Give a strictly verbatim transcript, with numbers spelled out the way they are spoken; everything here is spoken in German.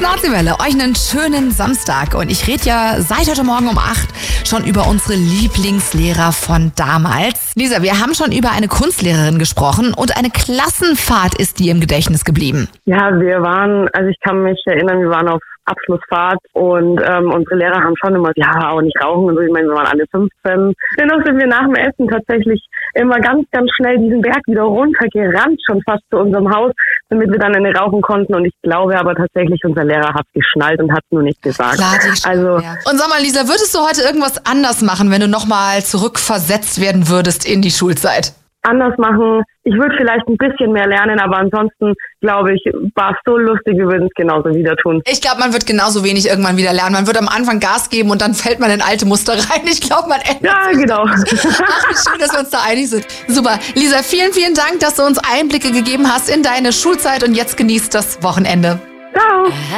Nazi-Welle, euch einen schönen Samstag. Und ich rede ja seit heute Morgen um acht schon über unsere Lieblingslehrer von damals. Lisa, wir haben schon über eine Kunstlehrerin gesprochen und eine Klassenfahrt ist dir im Gedächtnis geblieben. Ja, wir waren, also ich kann mich erinnern, wir waren auf Abschlussfahrt und ähm, unsere Lehrer haben schon immer, ja, auch nicht rauchen und so, ich meine, wir waren alle fünfzehn. Dennoch sind wir nach dem Essen tatsächlich immer ganz, ganz schnell diesen Berg wieder runtergerannt, schon fast zu unserem Haus, damit wir dann eine rauchen konnten. Und ich glaube aber tatsächlich, unser Lehrer hat geschnallt und hat nur nicht gesagt. Klar, die also ja. Und sag mal, Lisa, würdest du heute irgendwas anders machen, wenn du nochmal zurückversetzt werden würdest in die Schulzeit? Anders machen. Ich würde vielleicht ein bisschen mehr lernen, aber ansonsten, glaube ich, war es so lustig, wir würden es genauso wieder tun. Ich glaube, man wird genauso wenig irgendwann wieder lernen. Man wird am Anfang Gas geben und dann fällt man in alte Muster rein. Ich glaube, man ändert Ja, sich. genau. Ach, wie schön, dass wir uns da einig sind. Super. Lisa, vielen, vielen Dank, dass du uns Einblicke gegeben hast in deine Schulzeit und jetzt genießt das Wochenende. Ciao.